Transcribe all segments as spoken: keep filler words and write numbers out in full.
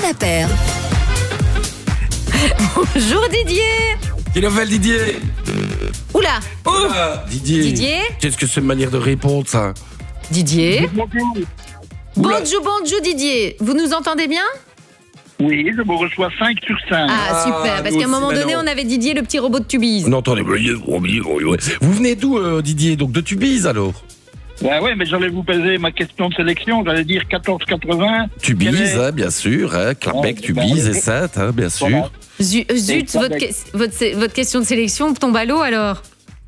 Quimper. Bonjour Didier. Quelle nouvelle, Didier? Oula. Oh Didier. Didier. Qu'est-ce que c'est une manière de répondre, ça? Didier. Oula. Bonjour, bonjour Didier. Vous nous entendez bien? Oui, je vous reçois cinq sur cinq. Ah, Ah, super, parce nous qu'à un moment aussi, donné, maintenant. on avait Didier, le petit robot de Tubize. Non, attendez. Vous venez d'où, euh, Didier? Donc de Tubize, alors? Ben ouais, mais j'allais vous poser ma question de sélection. J'allais dire quatorze quatre-vingts. Tubize, Quel est- hein, bien sûr. Hein, Clapec, Ouais, Tubize ben, et sept, hein, bien sûr. Voilà. Zut, euh, zut, Et votre, avec- que- votre, sé- votre question de sélection tombe à l'eau alors.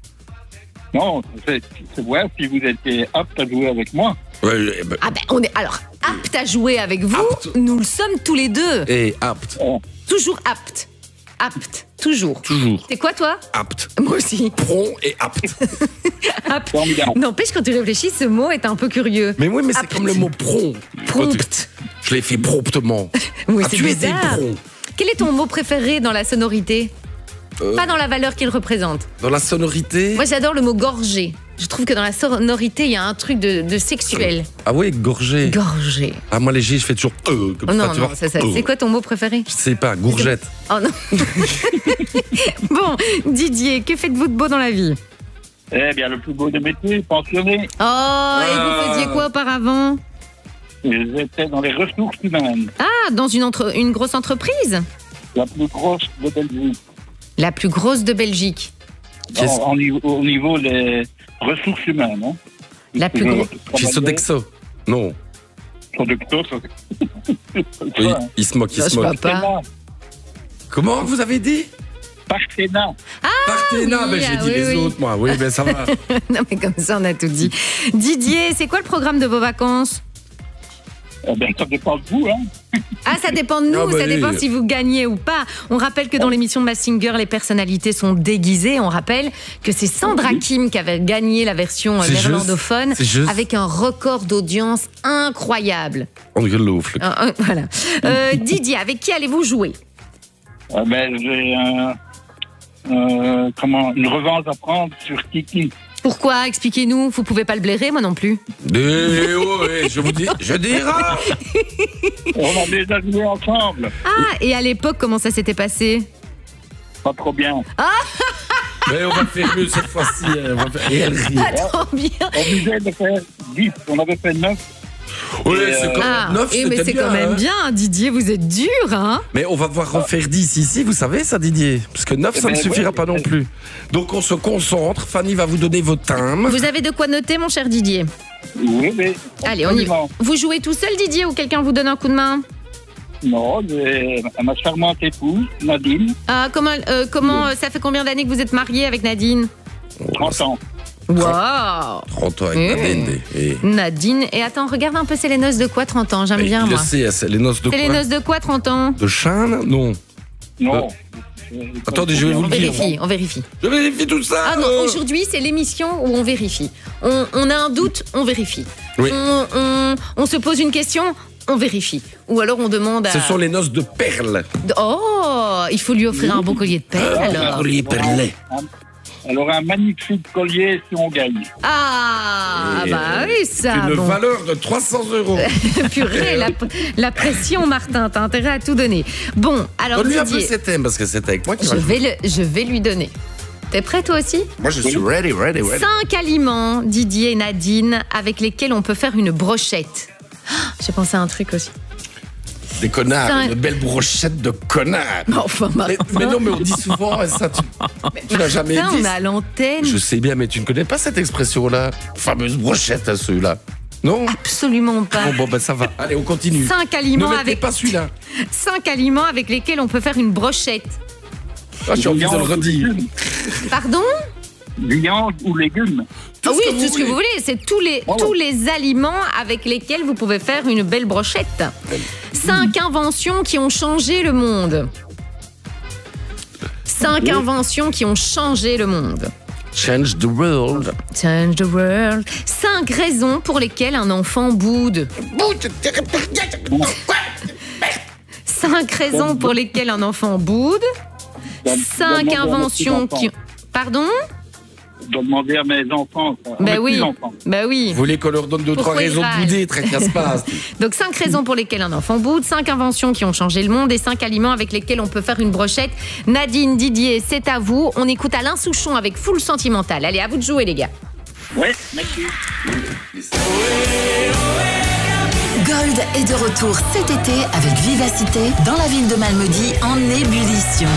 Non, c'est c'est voir si vous étiez apte à jouer avec moi. Ouais, eh ben, Ah ben, on est alors apte à jouer avec vous. Apte. Nous le sommes tous les deux. et apte. Toujours apte. Apte, toujours. Toujours. C'est quoi toi? Apte. Moi aussi. Prompt et apte. Apte. Formidable. N'empêche, quand tu réfléchis, ce mot est un peu curieux. Mais oui, mais c'est Apte. comme le mot prompt. Prompt. Je l'ai fait promptement. Oui, Ah, c'est tu étais bizarre. prompt. Quel est ton mot préféré dans la sonorité? Euh, Pas dans la valeur qu'il représente. Dans la sonorité. Moi, j'adore le mot gorgé. Je trouve que dans la sonorité, il y a un truc de, de sexuel. Ah oui, gorgé. Gorgé. Ah, moi, les G, je fais toujours euh, comme Oh ça, non, tu non, vois. ça, ça- Euh. c'est quoi ton mot préféré? Je sais pas, gourgette. Oh non. Bon, Didier, que faites-vous de beau dans la vie? Eh bien, le plus beau des métiers, pensionné. Oh, et vous faisiez quoi auparavant? J'étais dans les ressources humaines. Ah, dans une, entre- une grosse entreprise? La plus grosse de Belgique. La plus grosse de Belgique. Qu'est-ce- Non, au, niveau, au niveau des ressources humaines. Hein. La plus Je grosse. Chez travaillais Sodexo. Non. sur Sodexo, ça- Oui, Ça, il se moque, il Ça, se je vois moque. pas. Partenat. Comment vous avez dit? Partenat. Partena, oui, ben, j'ai ah, dit oui, les oui. autres, moi. Oui, ben ça va. Non, mais comme ça, on a tout dit. Didier, c'est quoi le programme de vos vacances? Eh bien, ça dépend de vous. Hein. Ah, ça dépend de nous, Ah, bah, ça oui. dépend si vous gagnez ou pas. On rappelle que dans l'émission Masked Singer, les personnalités sont déguisées. On rappelle que c'est Sandra Kim qui avait gagné la version euh, C'est juste, néerlandophone c'est juste. avec un record d'audience incroyable. On gueule Euh, euh, voilà. Euh, Didier, avec qui allez-vous jouer? Eh ben, j'ai un- euh, comment, une revanche à prendre sur Kiki. Pourquoi? Expliquez-nous. Vous pouvez pas le blairer, moi non plus. Eh, oh, eh, je vous dis, je dirai. On a déjà joué ensemble. Ah, et à l'époque, comment ça s'était passé? Pas trop bien. Mais on va faire mieux cette fois-ci. hein, on va faire- Et elle rit. Pas trop bien. On disait de faire dix. On avait fait neuf. Oui, Et, c'est euh, quand Ah, même neuf, eh, mais c'était c'est quand même hein. bien, Didier, vous êtes dur, hein? Mais on va devoir refaire dix ici, vous savez ça, Didier? Parce que neuf, Eh ça ne ben, suffira ouais. pas non plus. Donc on se concentre. Fanny va vous donner vos timbres. Vous avez de quoi noter, mon cher Didier? Oui, mais. Allez, on y va. absolument. Vous jouez tout seul, Didier, ou quelqu'un vous donne un coup de main? Non, j'ai ma charmante épouse, Nadine, Ah, comment, euh, comment euh, ça fait combien d'années que vous êtes marié avec Nadine? trente ans. Waouh! trente ans avec Mmh. Nadine. Et... Nadine, et attends, regarde un peu, c'est les noces de quoi, trente ans? J'aime Et bien, il le moi. sait, c'est les noces de C'est quoi? les noces de quoi, trente ans? De Chane? Non. Non. Attendez, je vais vous On le dire. vérifie, on vérifie. Je vérifie tout ça. Ah non, euh. aujourd'hui, c'est l'émission où on vérifie. On, on a un doute, on vérifie. Oui. On, on- on se pose une question, on vérifie. Ou alors on demande à... Ce sont les noces de perles. Oh, il faut lui offrir un beau collier de perles, alors. Les perlés. Alors, un magnifique collier si on gagne. Ah, Et, bah euh, oui, ça, Une bon. valeur de trois cents euros. Purée, la, la pression, Martin, t'as intérêt à tout donner. Bon, alors Donne-lui un peu Didier, ses thèmes parce que c'est avec moi qui je va le vais, le, je vais lui donner. T'es prêt toi aussi? Moi, je suis ready, ready, ready. Cinq aliments, Didier et Nadine, avec lesquels on peut faire une brochette. Ah, j'ai pensé à un truc aussi. Des connards, Cinq- une belle brochette de connards. Enfin, Mais, Martin, mais non, mais on dit souvent ça. Tu, tu l'as jamais Martin, dit. on est à l'antenne. Je sais bien, mais tu ne connais pas cette expression-là. Fameuse brochette, à ceux-là. Non? Absolument pas. Bon, bon, ben ça va. Allez, on continue. Cinq Ne aliments mettez avec pas celui-là. cinq aliments avec lesquels on peut faire une brochette. Ah, j'ai envie de le redire. Pardon? Viande ou légumes. Ah oui, ce que tout vous ce que vous voulez. C'est tous les, Voilà. tous les aliments avec lesquels vous pouvez faire une belle brochette. Cinq inventions qui ont changé le monde. Cinq Oui. inventions qui ont changé le monde. Change the world. Change the world. Cinq raisons pour lesquelles un enfant boude. Cinq raisons pour lesquelles un enfant boude. Cinq Donne-moi mon inventions petit qui... enfant. Pardon? Je dois demander à mes enfants. Ça. À Ben mes oui, petits-enfants. ben oui. Vous voulez qu'on leur donne deux, trois Pourquoi ils raisons de râlent bouder, tracasse pas. Donc cinq raisons pour lesquelles un enfant boude, cinq inventions qui ont changé le monde et cinq aliments avec lesquels on peut faire une brochette. Nadine, Didier, c'est à vous. On écoute Alain Souchon avec Full Sentimental. Allez, à vous de jouer les gars. Ouais, merci. Gold est de retour cet été avec vivacité dans la ville de Malmedy en ébullition.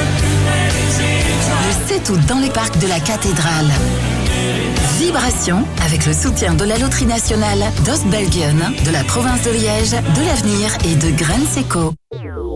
Le sept août dans les parcs de la cathédrale. Vibration avec le soutien de la Loterie nationale d'Ostbelgien, de la province de Liège, de l'Avenir et de Grenseco.